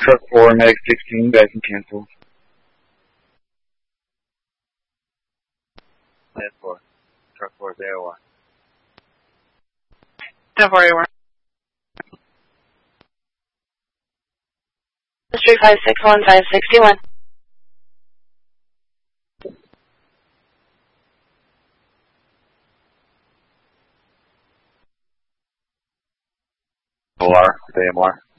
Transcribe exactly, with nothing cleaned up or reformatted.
Truck four, Meg sixteen, back and cancel. ten four. Truck four, zero one. ten four, eight one. Street five six one, five sixty-one. O R, A M R.